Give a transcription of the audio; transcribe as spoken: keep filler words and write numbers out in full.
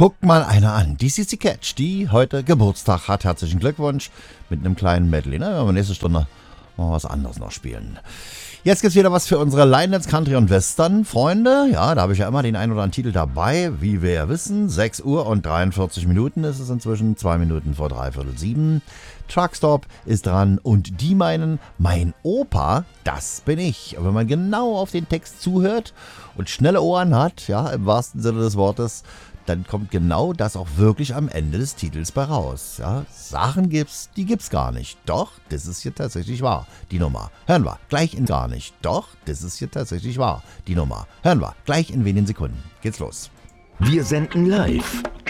Guckt mal einer an. Die C C Catch, die heute Geburtstag hat. Herzlichen Glückwunsch mit einem kleinen Medley. Na, wenn wir nächste Stunde mal was anderes noch spielen. Jetzt gibt's wieder was für unsere Line-Dance Country und Western Freunde. Ja, da habe ich ja immer den einen oder anderen Titel dabei. Wie wir ja wissen, sechs Uhr und dreiundvierzig Minuten ist es inzwischen. Zwei Minuten vor dreiviertel sieben. Truckstop ist dran und die meinen, mein Opa, das bin ich. Und wenn man genau auf den Text zuhört und schnelle Ohren hat, ja, im wahrsten Sinne des Wortes, dann kommt genau das auch wirklich am Ende des Titels bei raus. Ja, Sachen gibt's, die gibt's gar nicht. Doch, das ist hier tatsächlich wahr, die Nummer. Hören wir gleich in gar nicht. Doch, das ist hier tatsächlich wahr, die Nummer. Hören wir gleich in wenigen Sekunden. Geht's los. Wir senden live